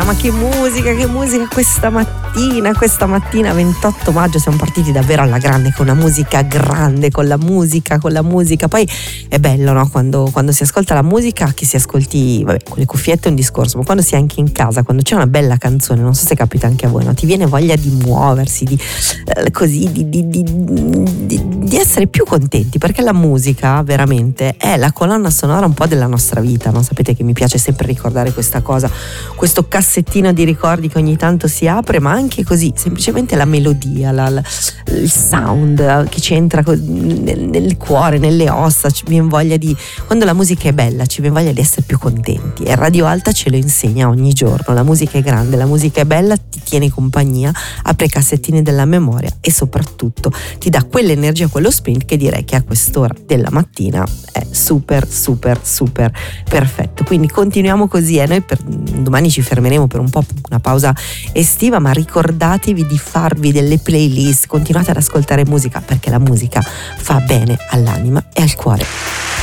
ma che musica questa mattina 28 maggio siamo partiti davvero alla grande, con una musica grande, con la musica. Poi è bello, no? Quando si ascolta la musica, che si ascolti, vabbè, con le cuffiette è un discorso, ma quando si è anche in casa, quando c'è una bella canzone, non so se capita anche a voi, no? Ti viene voglia di muoversi, di essere più contenti, perché la musica veramente è la colonna sonora un po' della nostra vita, no? Sapete che mi piace sempre ricordare questa cosa, questo cassettino di ricordi che ogni tanto si apre, ma anche così, semplicemente la melodia, il sound che ci entra nel cuore, nelle ossa, ci viene voglia di, quando la musica è bella ci viene voglia di essere più contenti, e Radio Alta ce lo insegna ogni giorno. La musica è grande, la musica è bella, ti tiene compagnia, apre i cassettini della memoria e soprattutto ti dà quell'energia, quello sprint che direi che a quest'ora della mattina è super perfetto. Quindi continuiamo così, noi domani ci fermeremo per un po', una pausa estiva, ma ricordatevi di farvi delle playlist, continuate ad ascoltare musica, perché la musica fa bene all'anima e al cuore.